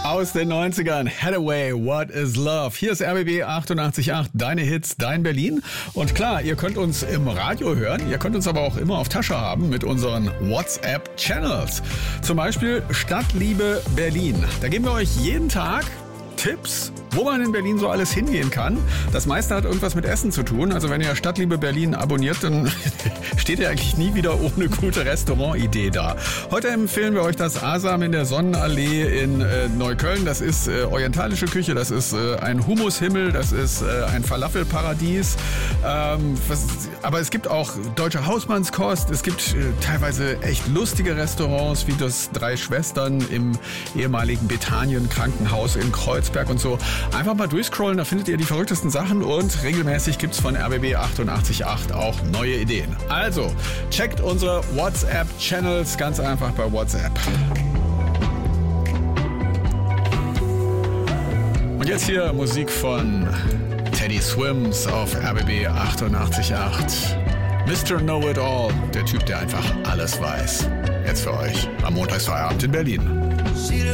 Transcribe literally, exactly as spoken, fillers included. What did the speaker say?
Aus den neunzigern, Hathaway, What is Love? Hier ist R B B achtundachtzig Komma acht, deine Hits, dein Berlin. Und klar, ihr könnt uns im Radio hören, ihr könnt uns aber auch immer auf Tasche haben mit unseren WhatsApp-Channels. Zum Beispiel Stadtliebe Berlin. Da geben wir euch jeden Tag Tipps, wo man in Berlin so alles hingehen kann. Das meiste hat irgendwas mit Essen zu tun. Also wenn ihr Stadtliebe Berlin abonniert, dann steht ihr eigentlich nie wieder ohne gute Restaurantidee da. Heute empfehlen wir euch das Asam in der Sonnenallee in äh, Neukölln. Das ist äh, orientalische Küche, das ist äh, ein Humushimmel, das ist äh, ein Falafelparadies. Ähm, was, aber es gibt auch deutsche Hausmannskost. Es gibt äh, teilweise echt lustige Restaurants, wie das Drei Schwestern im ehemaligen Bethanien Krankenhaus in Kreuzberg und so. Einfach mal durchscrollen, da findet ihr die verrücktesten Sachen und regelmäßig gibt's von R B B achtundachtzig Komma acht auch neue Ideen. Also, checkt unsere WhatsApp-Channels ganz einfach bei WhatsApp. Und jetzt hier Musik von Teddy Swims auf R B B achtundachtzig Komma acht. Mister Know-It-All, der Typ, der einfach alles weiß. Jetzt für euch am Montagsfeierabend in Berlin.